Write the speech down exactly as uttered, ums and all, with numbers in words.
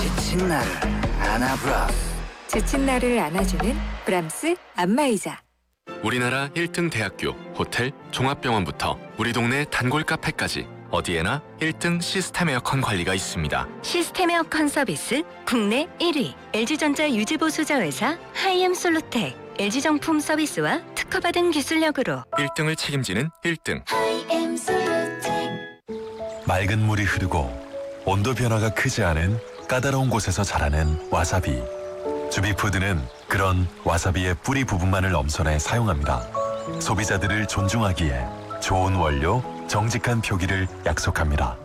지친 나를 안아브라스. 지친 나를 안아주는 브람스 안마의자. 우리나라 일 등 대학교, 호텔, 종합병원부터 우리 동네 단골 카페까지 어디에나 일 등 시스템 에어컨 관리가 있습니다. 시스템 에어컨 서비스 국내 일 위 엘지전자 유지보수자회사 하이엠솔루텍 엘지정품 서비스와 특허받은 기술력으로 일 등을 책임지는 일 등. 맑은 물이 흐르고 온도 변화가 크지 않은 까다로운 곳에서 자라는 와사비. 주비푸드는 그런 와사비의 뿌리 부분만을 엄선해 사용합니다. 소비자들을 존중하기에 좋은 원료, 정직한 표기를 약속합니다.